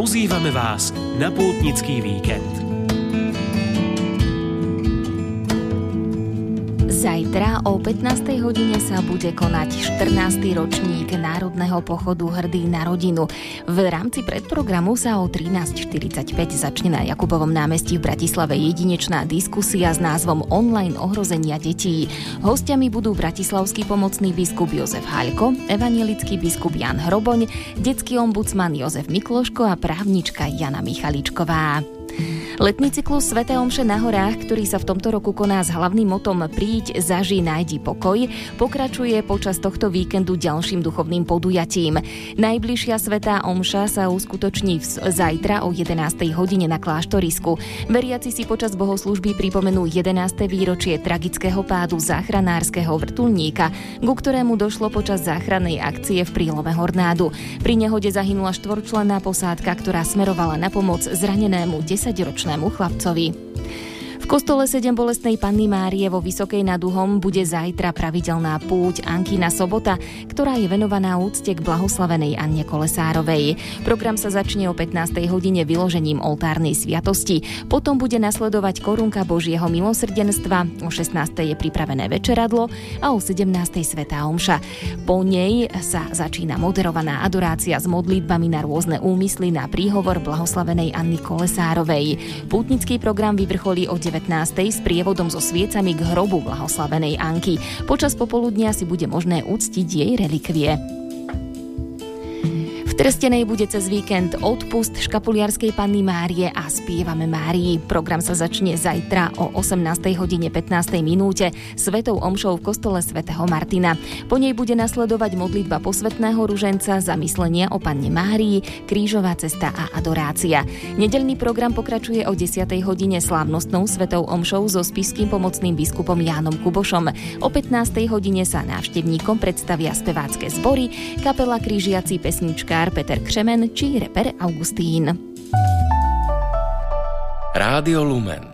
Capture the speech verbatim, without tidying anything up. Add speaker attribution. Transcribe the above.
Speaker 1: pozývame vás na pútnický víkend.
Speaker 2: Zajtra o pätnástej hodine sa bude konať štrnásty ročník Národného pochodu Hrdý na rodinu. V rámci predprogramu sa o trinásť štyridsaťpäť začne na Jakubovom námestí v Bratislave jedinečná diskusia s názvom Online ohrozenia detí. Hostiami budú bratislavský pomocný biskup Jozef Haľko, evanjelický biskup Jan Hroboň, detský ombudsman Jozef Mikloško a právnička Jana Michaličková. Letný cyklus Sväté omše na horách, ktorý sa v tomto roku koná s hlavným motom Príď, zažij, nájdi pokoj, pokračuje počas tohto víkendu ďalším duchovným podujatím. Najbližšia Svätá omša sa uskutoční zajtra o jedenástej hodine na kláštorisku. Veriaci si počas bohoslúžby pripomenú jedenáste výročie tragického pádu záchranárskeho vrtuľníka, ku ktorému došlo počas záchrannej akcie v prílome Hornádu. Pri nehode zahynula štvorčlenná posádka, ktorá smerovala na pomoc zranenému desaťročnému chlapcovi. V kostole sedem bolestnej Panny Márie vo Vysokej nad Uhom bude zajtra pravidelná púť Ankina sobota, ktorá je venovaná úcte k blahoslavenej Anne Kolesárovej. Program sa začne o pätnástej hodine vyložením oltárnej sviatosti. Potom bude nasledovať korunka Božieho milosrdenstva, o šestnástej je pripravené večeradlo a o sedemnástej svätá omša. Po nej sa začína moderovaná adorácia s modlitbami na rôzne úmysly na príhovor blahoslavenej Anny Kolesárovej. Pútnický program vyvrcholí o devätnástej s prievodom so sviecami k hrobu blahoslavenej Anky. Počas popoludnia si bude možné uctiť jej relikvie. V Trstenej bude cez víkend odpust škapuliarskej Panny Márie a Spievame Márii. Program sa začne zajtra o osemnástej hodine pätnástej minúte svetou omšou v kostole svätého Martina. Po nej bude nasledovať modlitba posvätného ruženca, zamyslenia o Panne Márii, krížová cesta a adorácia. Nedeľný program pokračuje o desiatej hodine slávnostnou svetou omšou so spišským pomocným biskupom Jánom Kubošom. O pätnástej hodine sa návštevníkom predstavia spevácke zbory, kapela Krížiaci, pesničkár Peter Křemen či reper Augustín.
Speaker 1: Rádio Lumen.